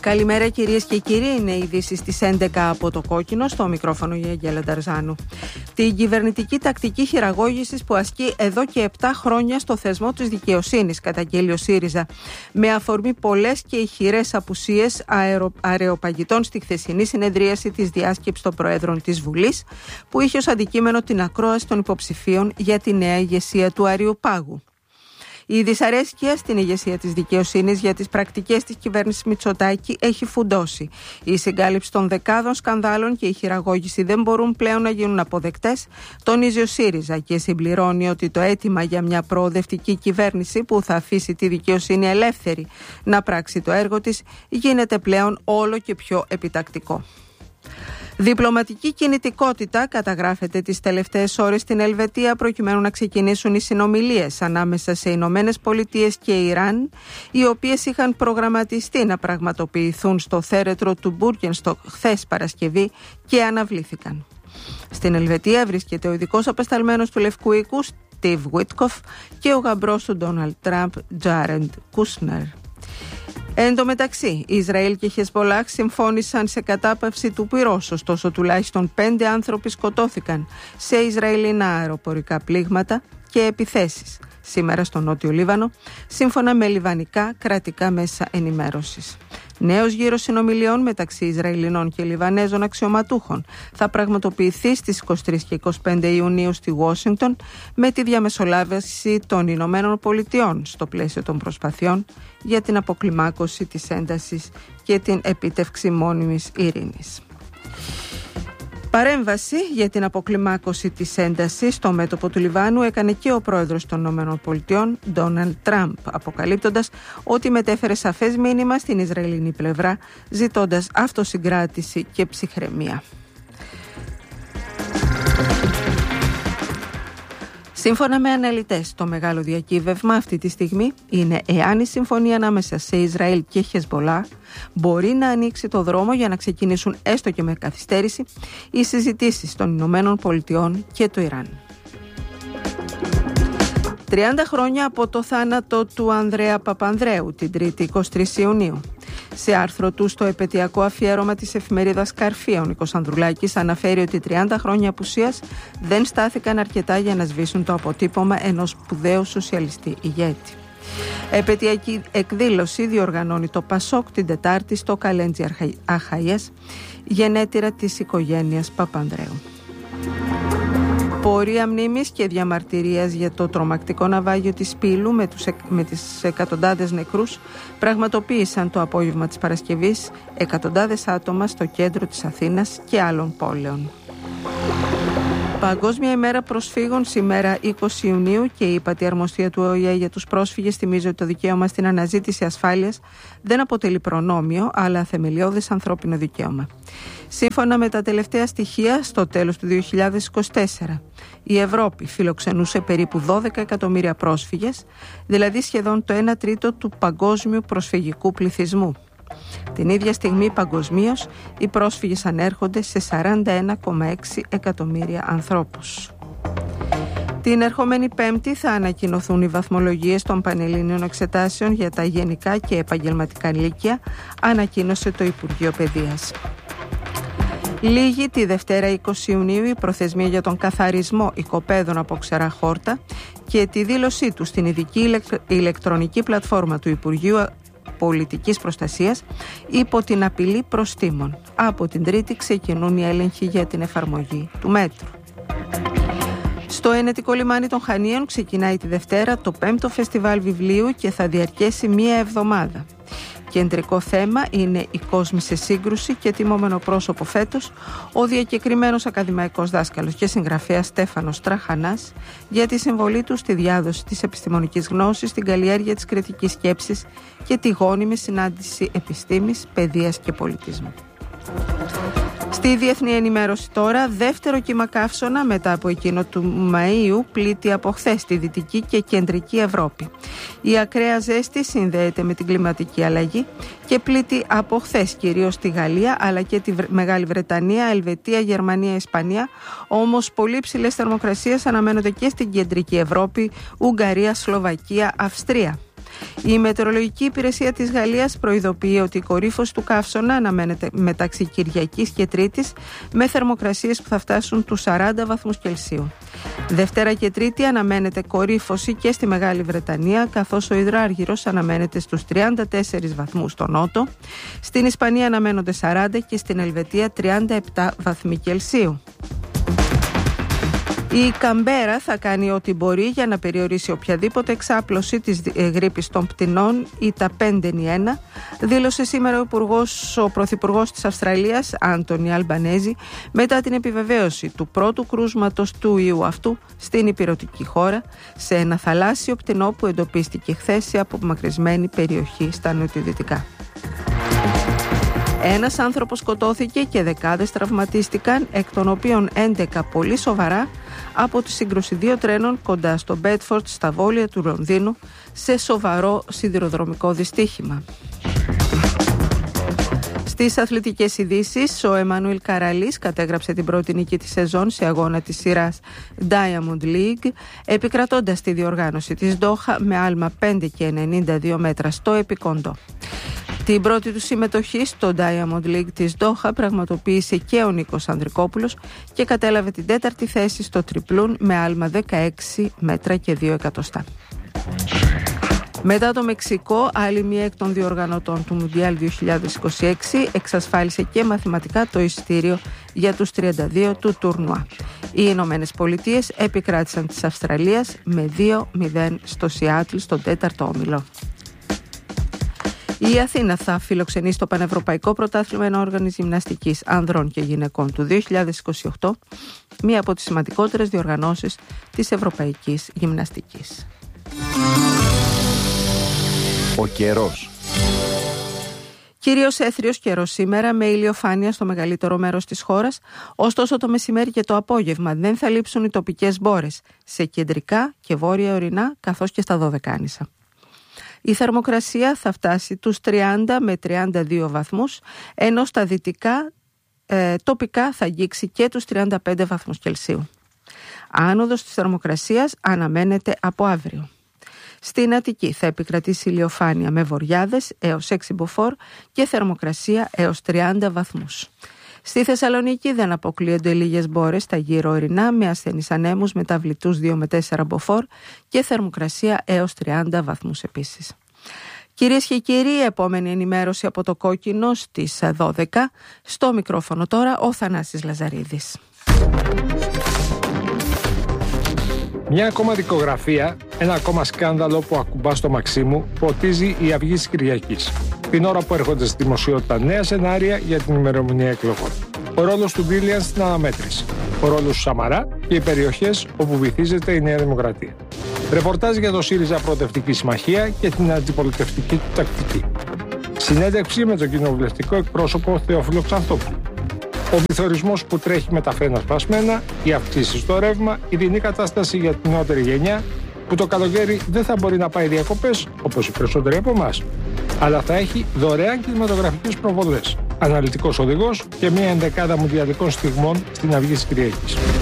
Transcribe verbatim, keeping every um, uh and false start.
Καλημέρα κυρίες και κύριοι, είναι οι ειδήσεις της έντεκα από το Κόκκινο, στο μικρόφωνο η Αγγέλα Νταρζάνου. Την κυβερνητική τακτική χειραγώγησης που ασκεί εδώ και επτά χρόνια στο θεσμό της δικαιοσύνης, καταγγέλει ο ΣΥΡΙΖΑ, με αφορμή πολλές και ηχηρές απουσίες αερο... αρεοπαγητών στη χθεσινή συνεδρίαση της διάσκεψης των Προέδρων της Βουλής, που είχε ως αντικείμενο την ακρόαση των υποψηφίων για τη νέα ηγεσία του Αριοπάγου. Η δυσαρέσκεια στην ηγεσία της δικαιοσύνης για τις πρακτικές της κυβέρνησης Μητσοτάκη έχει φουντώσει. Η συγκάλυψη των δεκάδων σκανδάλων και η χειραγώγηση δεν μπορούν πλέον να γίνουν αποδεκτές, τονίζει ο ΣΥΡΙΖΑ και συμπληρώνει ότι το αίτημα για μια προοδευτική κυβέρνηση που θα αφήσει τη δικαιοσύνη ελεύθερη να πράξει το έργο της γίνεται πλέον όλο και πιο επιτακτικό. Διπλωματική κινητικότητα καταγράφεται τις τελευταίες ώρες στην Ελβετία προκειμένου να ξεκινήσουν οι συνομιλίες ανάμεσα σε Ηνωμένες Πολιτείες και Ιράν, οι οποίες είχαν προγραμματιστεί να πραγματοποιηθούν στο θέρετρο του Μπούργκενστοκ χθες Παρασκευή και αναβλήθηκαν. Στην Ελβετία βρίσκεται ο ειδικός απεσταλμένος του Λευκού Οίκου Στίβ Βίτκοφ και ο γαμπρός του Ντόναλντ Τραμπ Τζάρεντ Κούσνερ. Εν τω μεταξύ, Ισραήλ και Χεσμπολάχ συμφώνησαν σε κατάπαυση του πυρός, ωστόσο τουλάχιστον πέντε άνθρωποι σκοτώθηκαν σε Ισραηλινά αεροπορικά πλήγματα και επιθέσεις σήμερα στο Νότιο Λίβανο, σύμφωνα με λιβανικά κρατικά μέσα ενημέρωσης. Νέος γύρος συνομιλιών μεταξύ Ισραηλινών και Λιβανέζων αξιωματούχων θα πραγματοποιηθεί στις είκοσι τρεις και είκοσι πέντε Ιουνίου στη Ουάσιγκτον με τη διαμεσολάβηση των Ηνωμένων Πολιτειών στο πλαίσιο των προσπαθειών για την αποκλιμάκωση της έντασης και την επίτευξη μόνιμης ειρήνης. Παρέμβαση για την αποκλιμάκωση της έντασης στο μέτωπο του Λιβάνου έκανε και ο πρόεδρος των ΗΠΑ, Ντόναλντ Τραμπ, αποκαλύπτοντας ότι μετέφερε σαφές μήνυμα στην Ισραηλινή πλευρά, ζητώντας αυτοσυγκράτηση και ψυχραιμία. Σύμφωνα με αναλυτές, το μεγάλο διακύβευμα αυτή τη στιγμή είναι εάν η συμφωνία ανάμεσα σε Ισραήλ και Χεσμπολάχ μπορεί να ανοίξει το δρόμο για να ξεκινήσουν έστω και με καθυστέρηση οι συζητήσεις των Ηνωμένων Πολιτειών και του Ιράν. τριάντα χρόνια από το θάνατο του Ανδρέα Παπανδρέου την Τρίτη εικοστή τρίτη Ιουνίου. Σε άρθρο του στο επαιτειακό αφιέρωμα της εφημερίδας Καρφία, ο Νίκος Ανδρουλάκης αναφέρει ότι τριάντα χρόνια απουσίας δεν στάθηκαν αρκετά για να σβήσουν το αποτύπωμα ενός σπουδαίου σοσιαλιστή ηγέτη. Επαιτειακή εκδήλωση διοργανώνει το Πασόκ την Τετάρτη στο Καλέντζι Αχαΐας, γενέτειρα της οικογένειας Παπανδρέου. Πορεία μνήμης και διαμαρτυρίας για το τρομακτικό ναυάγιο της Πύλου με, τους, με τις εκατοντάδες νεκρούς πραγματοποίησαν το απόγευμα της Παρασκευής εκατοντάδες άτομα στο κέντρο της Αθήνας και άλλων πόλεων. Παγκόσμια ημέρα προσφύγων σήμερα είκοσι Ιουνίου και η ΥΠΑΤΗ αρμοστία του ΟΗΕ για τους πρόσφυγες θυμίζει ότι το δικαίωμα στην αναζήτηση ασφάλειας δεν αποτελεί προνόμιο αλλά θεμελιώδες ανθρώπινο δικαίωμα. Σύμφωνα με τα τελευταία στοιχεία, στο τέλος του δύο χιλιάδες είκοσι τέσσερα, η Ευρώπη φιλοξενούσε περίπου δώδεκα εκατομμύρια πρόσφυγες, δηλαδή σχεδόν το ένα τρίτο του παγκόσμιου προσφυγικού πληθυσμού. Την ίδια στιγμή παγκοσμίως οι πρόσφυγες ανέρχονται σε σαράντα ένα κόμμα έξι εκατομμύρια ανθρώπους. Την ερχόμενη Πέμπτη θα ανακοινωθούν οι βαθμολογίες των πανελλήνιων εξετάσεων για τα γενικά και επαγγελματικά λύκεια, ανακοίνωσε το Υπουργείο Παιδείας. Λίγη τη Δευτέρα είκοσι Ιουνίου η προθεσμία για τον καθαρισμό οικοπαίδων από ξερά χόρτα και τη δήλωσή του στην ειδική ηλεκτρονική πλατφόρμα του Υπουργείου Πολιτικής Προστασίας υπό την απειλή προστίμων. Από την Τρίτη ξεκινούν οι έλεγχοι για την εφαρμογή του μέτρου. Στο Ενετικό λιμάνι των Χανίων ξεκινάει τη Δευτέρα το πέμπτο φεστιβάλ βιβλίου και θα διαρκέσει μία εβδομάδα. Κεντρικό θέμα είναι η κόσμη σε σύγκρουση και τιμόμενο πρόσωπο φέτος ο διακεκριμένος ακαδημαϊκός δάσκαλος και συγγραφέας Στέφανος Τραχανάς για τη συμβολή του στη διάδοση της επιστημονικής γνώσης, στην καλλιέργεια της κριτικής σκέψης και τη γόνιμη συνάντηση επιστήμης, παιδείας και πολιτισμού. Στη διεθνή ενημέρωση τώρα, δεύτερο κύμα καύσωνα μετά από εκείνο του Μαΐου πλήττει από χθες τη Δυτική και Κεντρική Ευρώπη. Η ακραία ζέστη συνδέεται με την κλιματική αλλαγή και πλήττει από χθες κυρίως τη Γαλλία αλλά και τη Μεγάλη Βρετανία, Ελβετία, Γερμανία, Ισπανία. Όμως πολύ ψηλές θερμοκρασίες αναμένονται και στην Κεντρική Ευρώπη, Ουγγαρία, Σλοβακία, Αυστρία. Η Μετεωρολογική Υπηρεσία της Γαλλίας προειδοποιεί ότι η κορύφωση του καύσωνα αναμένεται μεταξύ Κυριακής και Τρίτης, με θερμοκρασίες που θα φτάσουν τους σαράντα βαθμούς Κελσίου. Δευτέρα και Τρίτη αναμένεται κορύφωση και στη Μεγάλη Βρετανία, καθώς ο υδράργυρος αναμένεται στους τριάντα τέσσερις βαθμούς στο νότο. Στην Ισπανία αναμένονται σαράντα και στην Ελβετία τριάντα επτά βαθμοί Κελσίου. Η Καμπέρα θα κάνει ό,τι μπορεί για να περιορίσει οποιαδήποτε εξάπλωση της γρίπης των πτηνών, η τα πέντε εν ένα, δήλωσε σήμερα ο, υπουργός, ο Πρωθυπουργός της Αυστραλίας, Άντονι Αλμπανέζη, μετά την επιβεβαίωση του πρώτου κρούσματος του ιού αυτού στην ηπειρωτική χώρα, σε ένα θαλάσσιο πτηνό που εντοπίστηκε χθες σε απομακρυσμένη περιοχή στα νοτιοδυτικά. Ένας άνθρωπος σκοτώθηκε και δεκάδες τραυματίστηκαν, εκ των οποίων έντεκα πολύ σοβαρά, από τη σύγκρουση δύο τρένων κοντά στο Μπέτφορντ, στα βόλια του Λονδίνου, σε σοβαρό σιδηροδρομικό δυστύχημα. Στις αθλητικές ειδήσεις, ο Εμμανουήλ Καραλής κατέγραψε την πρώτη νίκη της σεζόν σε αγώνα της σειράς Diamond League, επικρατώντας τη διοργάνωση της Ντόχα με άλμα πέντε και ενενήντα δύο μέτρα στο επικόντο. Την πρώτη του συμμετοχή στο Diamond League της Ντόχα πραγματοποίησε και ο Νίκος Ανδρικόπουλος και κατέλαβε την τέταρτη θέση στο τριπλούν με άλμα δεκαέξι μέτρα και δύο εκατοστά. Μετά το Μεξικό, άλλη μία εκ των διοργανωτών του Μουντιάλ δύο χιλιάδες είκοσι έξι εξασφάλισε και μαθηματικά το εισιτήριο για τους τριάντα δύο του τουρνουά. Οι Ηνωμένες Πολιτείες επικράτησαν της Αυστραλίας με δύο μηδέν στο Σιάτλ, στον τέταρτο όμιλο. Η Αθήνα θα φιλοξενήσει το Πανευρωπαϊκό Πρωτάθλημα Ενόργανης Γυμναστικής Ανδρών και Γυναικών του δύο χιλιάδες είκοσι οκτώ, μία από τις σημαντικότερες διοργανώσεις της Ευρωπαϊκής Γυμναστικής. Ο καιρός. Κυρίως έθριος καιρός σήμερα, με ηλιοφάνεια στο μεγαλύτερο μέρος της χώρας, ωστόσο το μεσημέρι και το απόγευμα δεν θα λείψουν οι τοπικές μπόρες σε κεντρικά και βόρεια ορεινά, καθώς και στα Δωδεκάνησα. Η θερμοκρασία θα φτάσει τους τριάντα με τριάντα δύο βαθμούς, ενώ στα δυτικά ε, τοπικά θα αγγίξει και τους τριάντα πέντε βαθμούς Κελσίου. Άνοδος της θερμοκρασίας αναμένεται από αύριο. Στην Αττική θα επικρατήσει ηλιοφάνεια με βοριάδες έως έξι μποφόρ και θερμοκρασία έως τριάντα βαθμούς. Στη Θεσσαλονίκη δεν αποκλείονται λίγες μπόρες στα γύρω ορεινά, με ασθενείς ανέμους μεταβλητούς δύο με τέσσερα μποφόρ και θερμοκρασία έως τριάντα βαθμούς επίσης. Κυρίες και κύριοι, επόμενη ενημέρωση από το Κόκκινο στις δώδεκα. Στο μικρόφωνο τώρα ο Θανάσης Λαζαρίδης. Μια ακόμα δικογραφία, ένα ακόμα σκάνδαλο που ακουμπά στο μαξί μου, ποτίζει η αυγή της Κυριακής. Την ώρα που έρχονται στη δημοσιότητα νέα σενάρια για την ημερομηνία εκλογών. Ο ρόλος του Μπίλιαν στην αναμέτρηση. Ο ρόλος του Σαμαρά και οι περιοχές όπου βυθίζεται η Νέα Δημοκρατία. Ρεπορτάζ για το ΣΥΡΙΖΑ Προοδευτική Συμμαχία και την αντιπολιτευτική του τακτική. Συνέντευξη με τον κοινοβουλευτικό εκπρόσωπο Θεόφιλο Ξανθόπουλο. Ο πληθωρισμός που τρέχει με τα φρένα σπασμένα, οι αυξήσεις στο ρεύμα, η δινή κατάσταση για την νεότερη γενιά, που το καλοκαίρι δεν θα μπορεί να πάει διακοπές, όπως οι περισσότεροι από εμάς, αλλά θα έχει δωρεάν κινηματογραφικές προβολές, αναλυτικός οδηγός και μια ενδεκάδα μουντιαλικών στιγμών στην αυγή της Κυριακής.